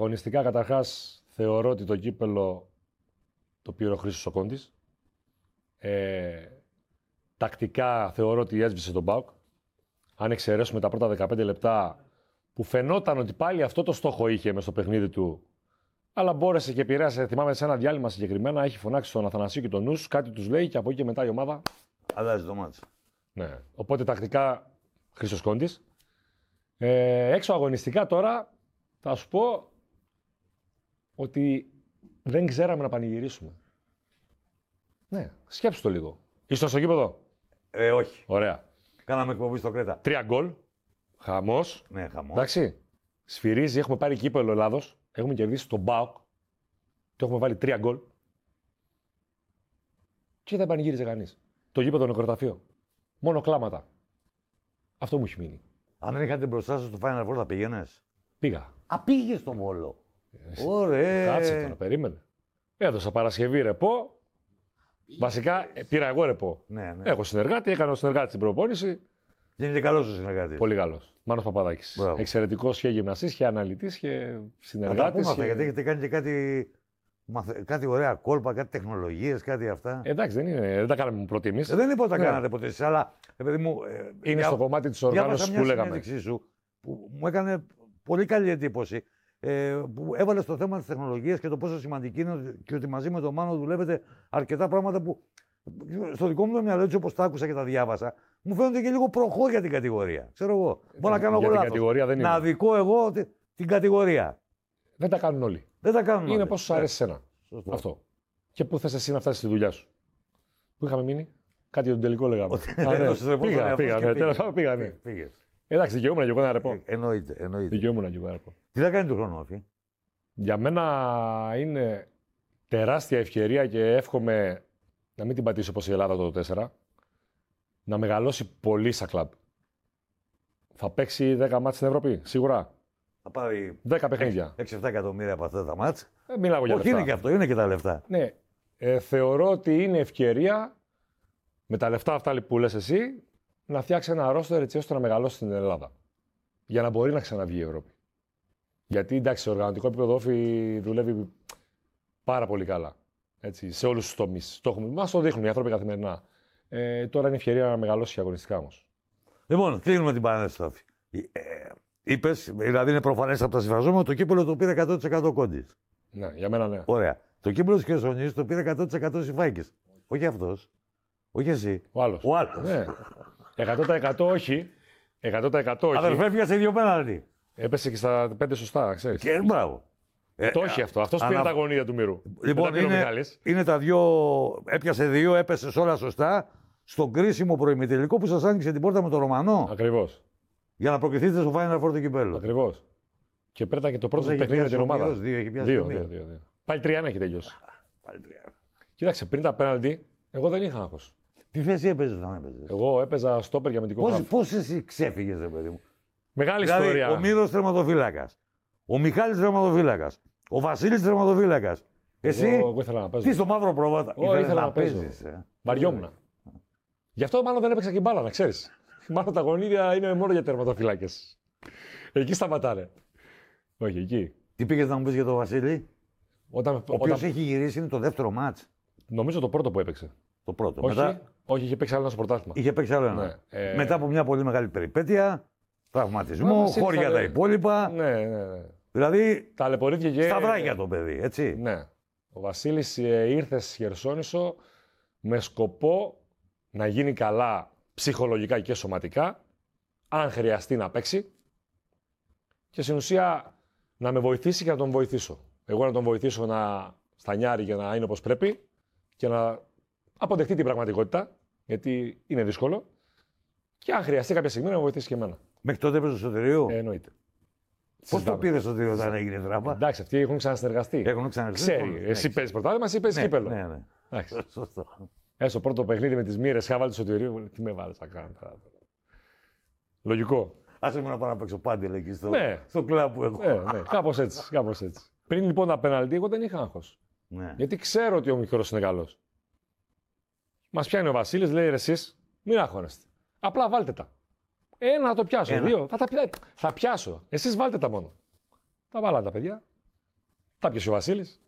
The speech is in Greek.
Αγωνιστικά, καταρχάς, θεωρώ ότι το κύπελο το πήρε ο Χρήστος ο Κόντης. Τακτικά θεωρώ ότι έσβησε τον ΠΑΟΚ. Αν εξαιρέσουμε τα πρώτα 15 λεπτά που φαινόταν ότι πάλι αυτό το στόχο είχε μες στο παιχνίδι του, αλλά μπόρεσε και επηρέασε. Θυμάμαι σε ένα διάλειμμα συγκεκριμένα, έχει φωνάξει τον Αθανασίου και τον Νους, κάτι τους λέει και από εκεί και μετά η ομάδα. Αλλάζει το μάτσο. Ναι. Οπότε τακτικά Χρήστος Κόντης. Έξω αγωνιστικά τώρα θα σου πω ότι δεν ξέραμε να πανηγυρίσουμε. Ναι, σκέψου το λίγο. Είσαι στο γήπεδο? Όχι. Ωραία. Κάναμε εκπομπή στο Κρέτα. 3 γκολ. Χαμός. Ναι, χαμός. Εντάξει. Σφυρίζει, έχουμε πάρει κύπελο Ελλάδος. Έχουμε κερδίσει τον ΠΑΟΚ. Το έχουμε βάλει 3 γκολ. Και δεν πανηγύριζε κανείς. Το γήπεδο νεκροταφείο. Μόνο κλάματα. Αυτό μου έχει μείνει. Αν δεν είχατε μπροστά σου στο Final Four, θα πήγαινες? Πήγα. Α, πήγες στο Βόλο. Ωραία. Κάτσε τώρα, περίμενε. Έδωσα Παρασκευή ρεπό. Βασικά πήρα εγώ ρεπό. Ναι. Έχω συνεργάτη, έκανε ο συνεργάτη την προπόνηση. Είναι καλός ο συνεργάτης. Πολύ καλός. Μάνος Παπαδάκης. Εξαιρετικός και γυμναστής και αναλυτής και συνεργάτης. Αυτά, γιατί έχετε κάνει και κάτι ωραία κόλπα, κάτι τεχνολογίες, κάτι αυτά. Εντάξει, δεν τα κάναμε πρώτοι εμείς. Δεν είπα ότι τα κάνατε ποτέ εσείς, αλλά παιδί μου. Είναι στο κομμάτι της οργάνωσης που λέγαμε. Διάβασα σου που μου έκανε πολύ καλή εντύπωση. Που έβαλε στο θέμα της τεχνολογίας και το πόσο σημαντική είναι και ότι μαζί με τον Μάνο δουλεύετε αρκετά πράγματα που στο δικό μου το μυαλό, έτσι όπως τα άκουσα και τα διάβασα, μου φαίνονται και λίγο προχώ για την κατηγορία. Ξέρω εγώ. Μπορώ να κάνω εγώ λάθος. Να αδικώ εγώ την κατηγορία. Δεν τα κάνουν όλοι. Δεν τα κάνουν όλοι. Είναι πώς σου αρέσει σένα. Αυτό. Και πού θες εσύ να φτάσεις στη δουλειά σου. Πού είχαμε μείνει? Κάτι για τον τελικό λέγαμε. Πήγα. Εντάξει, δικαιούμαι και εγώ ένα ρεπό. Εννοείται. Δικαιούμαι και εγώ ένα ρεπό. Τι θα κάνει του χρόνου, Αφή? Για μένα είναι τεράστια ευκαιρία και εύχομαι να μην την πατήσει όπως η Ελλάδα το 4. Να μεγαλώσει πολύ σαν κλαμπ. Θα παίξει 10 μάτς στην Ευρώπη, σίγουρα. Θα πάρει 10 παιχνίδια. 6-7 εκατομμύρια από αυτά τα μάτς. Μιλάω για λεφτά. Είναι και αυτό, είναι και τα λεφτά. Ναι. Θεωρώ ότι είναι ευκαιρία με τα λεφτά αυτά που λες εσύ να φτιάξει ένα ρόστερ έτσι ώστε να μεγαλώσει στην Ελλάδα. Για να μπορεί να ξαναβγεί η Ευρώπη. Γιατί εντάξει, σε οργανωτικό επίπεδο όφη δουλεύει πάρα πολύ καλά. Έτσι, σε όλους τους τομείς. Μας το δείχνουν οι άνθρωποι καθημερινά. Τώρα είναι ευκαιρία να μεγαλώσει και αγωνιστικά όμως. Λοιπόν, κλείνουμε την παρένθεση. Είπες, δηλαδή είναι προφανές από τα συμφραζόμενα, το κύπελο το πήρε 100% Κόντης. Ναι, για μένα ναι. Ωραία. Το κύπελο της Χερσονήσου το πήρε 100% Σιφάκης. Όχι αυτός. Όχι εσύ. Ο άλλος. Ναι. 100% όχι. 100% όχι. Αδερφέ, πιάσε 2 πέναλτι. Έπεσε και στα 5 σωστά, ξέρεις. Και μπράβο. Το όχι αυτό. Αυτός πήρε τα γωνία του μυρού. Λοιπόν, είναι τα 2. Έπιασε 2, έπεσε όλα σωστά. Στο κρίσιμο προημιτελικό που σας άνοιξε την πόρτα με το Ρωμανό. Ακριβώς. Για να προκριθείτε στο Final Four του κυπέλλου. Ακριβώς. Και πέρατα και το πρώτο παιχνίδι με την ομάδα. 2. Πάλι 3 έχει τελειώσει. Πάλι 3. Κοίταξε, πριν τα πέναλτι, εγώ δεν είχα άγχος. Τι θέση έπαιζες όταν έπαιζες? Εγώ έπαιζα στόπερ για αμυντικό χάφ. Πώς εσύ ξέφυγες, ρε παιδί μου? Μεγάλη δηλαδή, ιστορία. Ο Μύρος τερματοφύλακας. Ο Μιχάλης τερματοφύλακας. Ο Βασίλης τερματοφύλακας. Εσύ. Εγώ ήθελα να παίζω. Τι στο μαύρο πρόβατα. Ήθελα να παίζεις. Βαριόμουν. Γι' αυτό μάλλον δεν έπαιξα και μπάλα, να ξέρεις. Μάλλον τα γονίδια είναι μόνο για τερματοφυλάκες. Εκεί σταματάνε. Όχι, εκεί. Τι πήγες να μου πεις για τον Βασίλη? Ο οποίος έχει γυρίσει, είναι το δεύτερο μάτς. Νομίζω το πρώτο που έπαιξε. Το πρώτο. Όχι, όχι, είχε παίξει άλλο ένα στο πρωτάθλημα. Είχε παίξει άλλο ένα. Ναι. Μετά από μια πολύ μεγάλη περιπέτεια, τραυματισμό, χώρια τα υπόλοιπα. Ναι. Δηλαδή. Ταλαιπωρήθηκε και. Σταυράκια το παιδί, έτσι. Ναι. Ο Βασίλης ήρθε στη Χερσόνησο με σκοπό να γίνει καλά ψυχολογικά και σωματικά, αν χρειαστεί να παίξει, και στην ουσία να με βοηθήσει και να τον βοηθήσω. Εγώ να τον βοηθήσω να στανιάρει για να είναι όπως πρέπει και να αποδεχτεί την πραγματικότητα, γιατί είναι δύσκολο, και αν χρειαστεί κάποια στιγμή να με βοηθήσει και εμένα. Μέχρι τότε έπαιζε στο Σωτηρίου. Εννοείται. Πώς το πήρε στο Σωτηρίο όταν έγινε δράμα? Εντάξει, αυτοί έχουν ξανασυνεργαστεί. Ξέρει, εσύ παίζεις πρωτάθλημα, εσύ παίζεις κύπελλο. Ναι. Σωστό. Στο πρώτο παιχνίδι με τις μοίρες, είχα βάλει το Σωτηρίου. Τι με βάλεις να κάνω τώρα. Λογικό. Άσε μου να πάω να παίξω πάντελ εκεί στο κλαμπ που έχω. Ναι, κάπως έτσι. Πριν λοιπόν τα πέναλτι, εγώ δεν είχα άγχος. Ναι. Γιατί ξέρω ότι ο μικρός είναι καλός. Μας πιάνει ο Βασίλης, λέει: εσείς μην αγχώνεστε. Απλά βάλτε τα. Ένα θα το πιάσω, 2 θα πιάσω. Εσείς βάλτε τα μόνο. Τα βάλανε τα παιδιά. Τα πιέσει ο Βασίλης.